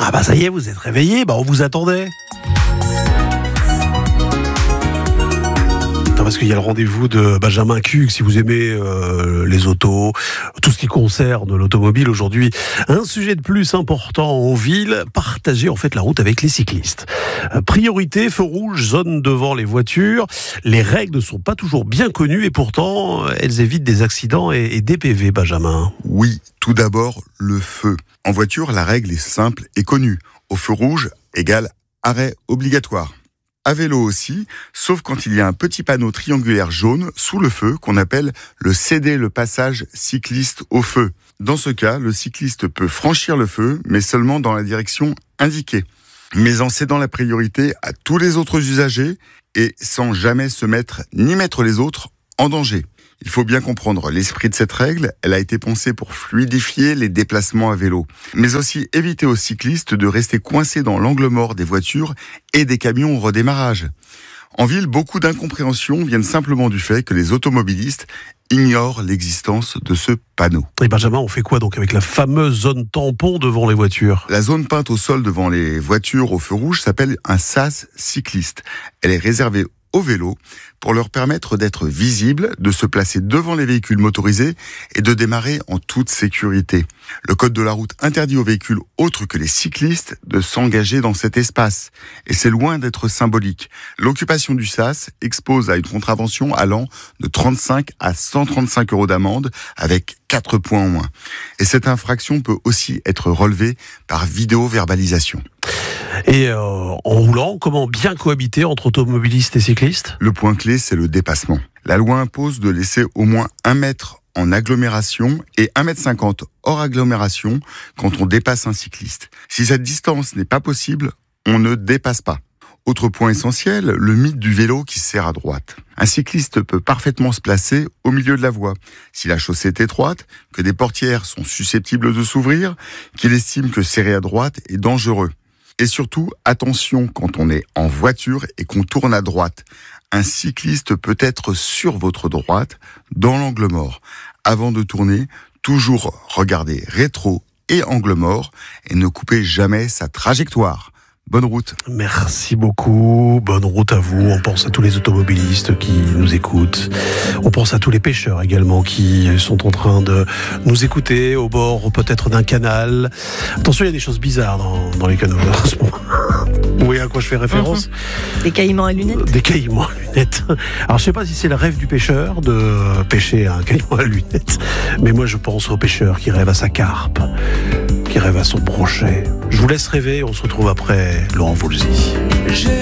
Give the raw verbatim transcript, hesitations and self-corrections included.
Ah bah ça y est, vous êtes réveillés, bah on vous attendait. Parce qu'il y a le rendez-vous de Benjamin Cugue, si vous aimez euh, les autos, tout ce qui concerne l'automobile aujourd'hui. Un sujet de plus important en ville, partager en fait la route avec les cyclistes. Euh, priorité, feu rouge, zone devant les voitures. Les règles ne sont pas toujours bien connues et pourtant elles évitent des accidents et, et des P V, Benjamin. Oui, tout d'abord, le feu. En voiture, la règle est simple et connue. Au feu rouge égale arrêt obligatoire. À vélo aussi, sauf quand il y a un petit panneau triangulaire jaune sous le feu qu'on appelle le céder le passage cycliste au feu. Dans ce cas, le cycliste peut franchir le feu, mais seulement dans la direction indiquée, mais en cédant la priorité à tous les autres usagers et sans jamais se mettre ni mettre les autres en danger. Il faut bien comprendre l'esprit de cette règle, elle a été pensée pour fluidifier les déplacements à vélo, mais aussi éviter aux cyclistes de rester coincés dans l'angle mort des voitures et des camions au redémarrage. En ville, beaucoup d'incompréhensions viennent simplement du fait que les automobilistes ignorent l'existence de ce panneau. Et Benjamin, on fait quoi donc avec la fameuse zone tampon devant les voitures ? La zone peinte au sol devant les voitures au feu rouge s'appelle un sas cycliste. Elle est réservée au vélo pour leur permettre d'être visibles, de se placer devant les véhicules motorisés et de démarrer en toute sécurité. Le code de la route interdit aux véhicules autres que les cyclistes de s'engager dans cet espace. Et c'est loin d'être symbolique. L'occupation du sas expose à une contravention allant de trente-cinq à cent trente-cinq euros d'amende avec quatre points en moins. Et cette infraction peut aussi être relevée par vidéo-verbalisation. Et euh, en roulant, comment bien cohabiter entre automobilistes et cyclistes ? Le point clé, c'est le dépassement. La loi impose de laisser au moins un mètre en agglomération et un mètre cinquante hors agglomération quand on dépasse un cycliste. Si cette distance n'est pas possible, on ne dépasse pas. Autre point essentiel, le mythe du vélo qui serre à droite. Un cycliste peut parfaitement se placer au milieu de la voie. Si la chaussée est étroite, que des portières sont susceptibles de s'ouvrir, qu'il estime que serrer à droite est dangereux. Et surtout, attention quand on est en voiture et qu'on tourne à droite. Un cycliste peut être sur votre droite, dans l'angle mort. Avant de tourner, toujours regarder rétro et angle mort et ne coupez jamais sa trajectoire. Bonne route. Merci beaucoup. Bonne route à vous. On pense à tous les automobilistes qui nous écoutent. On pense à tous les pêcheurs également qui sont en train de nous écouter au bord peut-être d'un canal. Attention, il y a des choses bizarres dans, dans les canaux en ce moment. Vous voyez à quoi je fais référence ? Des caïmans à lunettes. Des caïmans à lunettes. Alors je sais pas si c'est le rêve du pêcheur de pêcher un caïman à lunettes, mais moi je pense au pêcheur qui rêve à sa carpe, qui rêve à son brochet. Je vous laisse rêver, on se retrouve après Laurent Voulzy.